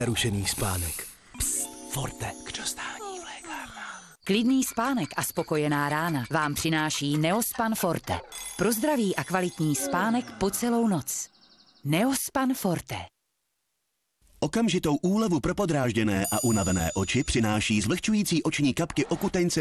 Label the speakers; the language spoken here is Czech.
Speaker 1: Rušený spánek. Psst, Forte. K dostání v lékárnách.
Speaker 2: Klidný spánek a spokojená rána vám přináší Neospan Forte. Pro zdravý a kvalitní spánek po celou noc. Neospan Forte.
Speaker 3: Okamžitou úlevu pro podrážděné a unavené oči přináší zvlhčující oční kapky Okutence